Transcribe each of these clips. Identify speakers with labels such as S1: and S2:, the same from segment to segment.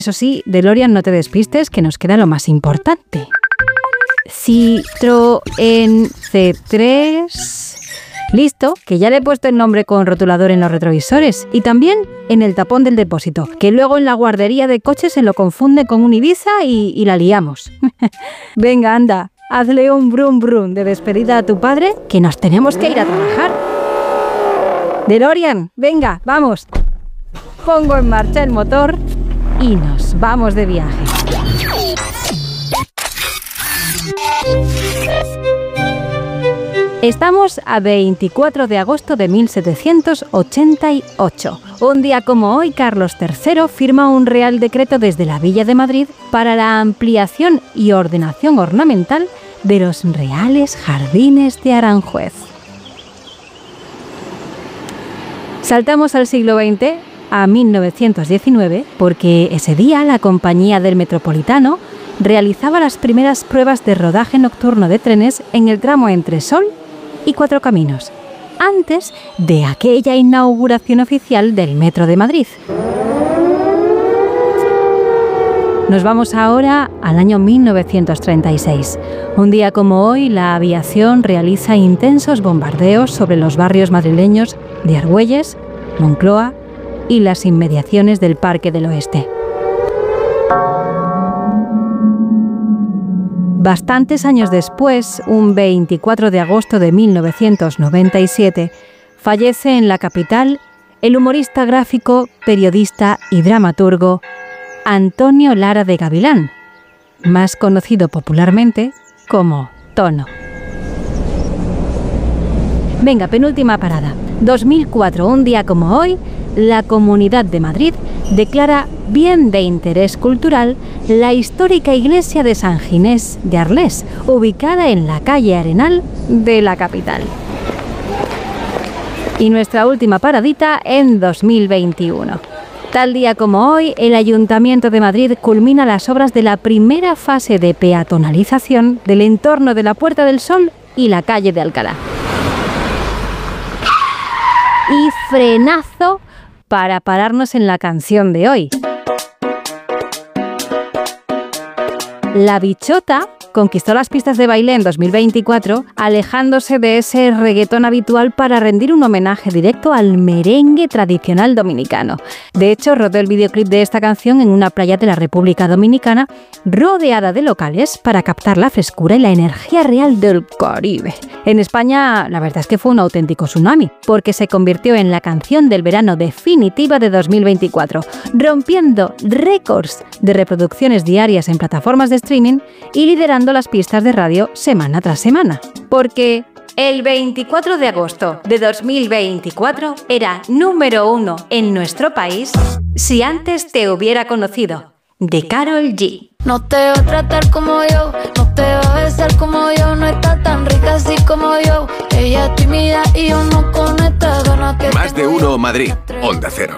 S1: Eso sí, DeLorean, no te despistes, que nos queda lo más importante. Citroën C3... Listo, que ya le he puesto el nombre con rotulador en los retrovisores y también en el tapón del depósito, que luego en la guardería de coches se lo confunde con un Ibiza y la liamos. Venga, anda, hazle un brum brum de despedida a tu padre, que nos tenemos que ir a trabajar. DeLorean, venga, vamos. Pongo en marcha el motor y nos vamos de viaje. Estamos a 24 de agosto de 1788. Un día como hoy, Carlos III firma un Real Decreto desde la Villa de Madrid para la ampliación y ordenación ornamental de los Reales Jardines de Aranjuez. Saltamos al siglo XX, a 1919, porque ese día la compañía del Metropolitano realizaba las primeras pruebas de rodaje nocturno de trenes en el tramo entre Sol y Cuatro Caminos, antes de aquella inauguración oficial del Metro de Madrid. Nos vamos ahora al año 1936. Un día como hoy, la aviación realiza intensos bombardeos sobre los barrios madrileños de Argüelles, Moncloa y las inmediaciones del Parque del Oeste. Bastantes años después, un 24 de agosto de 1997, fallece en la capital el humorista gráfico, periodista y dramaturgo Antonio Lara de Gavilán, más conocido popularmente como Tono. Venga, penúltima parada. 2004, un día como hoy, la Comunidad de Madrid declara bien de interés cultural la histórica iglesia de San Ginés de Arlés, ubicada en la calle Arenal de la capital. Y nuestra última paradita en 2021. Tal día como hoy, el Ayuntamiento de Madrid culmina las obras de la primera fase de peatonalización del entorno de la Puerta del Sol y la calle de Alcalá. Y frenazo para pararnos en la canción de hoy. La Bichota conquistó las pistas de baile en 2024, alejándose de ese reggaetón habitual para rendir un homenaje directo al merengue tradicional dominicano. De hecho, rodó el videoclip de esta canción en una playa de la República Dominicana, rodeada de locales para captar la frescura y la energía real del Caribe. En España, la verdad es que fue un auténtico tsunami, porque se convirtió en la canción del verano definitiva de 2024, rompiendo récords de reproducciones diarias en plataformas de streaming y liderando las pistas de radio semana tras semana. Porque el 24 de agosto de 2024 era número 1 en nuestro país si antes te hubiera conocido, de Karol G.
S2: No te va a tratar como yo, no te va a besar como yo, no está tan rica así como yo. Ella es tímida y yo no con esta gana que
S3: Más de uno Madrid, Onda Cero.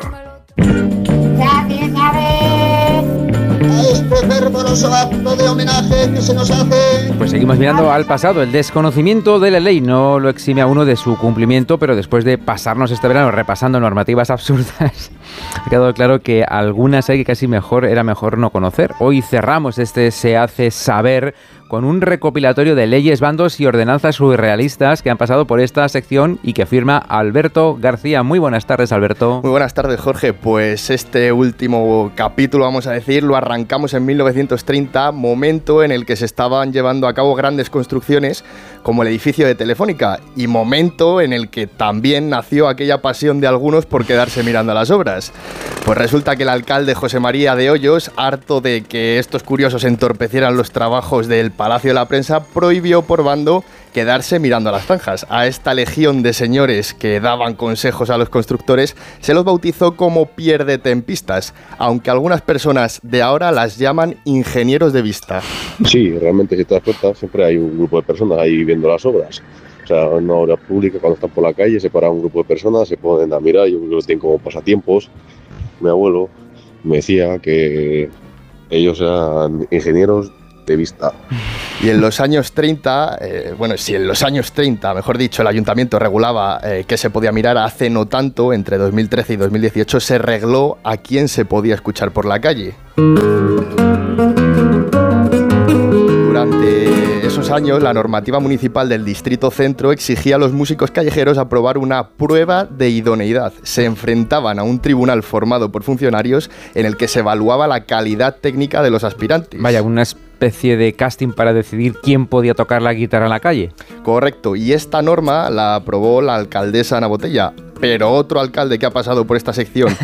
S4: Este fervoroso acto de homenaje que se nos hace.
S5: Pues seguimos mirando al pasado. El desconocimiento de la ley no lo exime a uno de su cumplimiento, pero después de pasarnos este verano repasando normativas absurdas, ha quedado claro que algunas hay que casi era mejor no conocer. Hoy cerramos este Se hace saber con un recopilatorio de leyes, bandos y ordenanzas surrealistas que han pasado por esta sección y que firma Alberto García. Muy buenas tardes, Alberto.
S6: Muy buenas tardes, Jorge. Pues este último capítulo, vamos a decir, lo arrancamos en 1930, momento en el que se estaban llevando a cabo grandes construcciones como el edificio de Telefónica, y momento en el que también nació aquella pasión de algunos por quedarse mirando las obras. Pues resulta que el alcalde José María de Hoyos, harto de que estos curiosos entorpecieran los trabajos del Palacio de la Prensa, prohibió por bando quedarse mirando a las zanjas. A esta legión de señores que daban consejos a los constructores se los bautizó como pierdetempistas, aunque algunas personas de ahora las llaman ingenieros de vista.
S7: Sí, realmente, si te das cuenta, siempre hay un grupo de personas ahí viendo las obras. O sea, en una obra pública, cuando están por la calle, se para un grupo de personas, se ponen a mirar. Yo creo que lo tienen como pasatiempos. Mi abuelo me decía que ellos eran ingenieros de vista.
S6: Y en los años 30, si en los años 30, mejor dicho, el ayuntamiento regulaba qué se podía mirar, hace no tanto, entre 2013 y 2018, se regló a quién se podía escuchar por la calle. Durante esos años, la normativa municipal del Distrito Centro exigía a los músicos callejeros aprobar una prueba de idoneidad. Se enfrentaban a un tribunal formado por funcionarios en el que se evaluaba la calidad técnica de los aspirantes.
S5: Vaya, una especie de casting para decidir quién podía tocar la guitarra en la calle.
S6: Correcto, y esta norma la aprobó la alcaldesa Ana Botella, pero otro alcalde que ha pasado por esta sección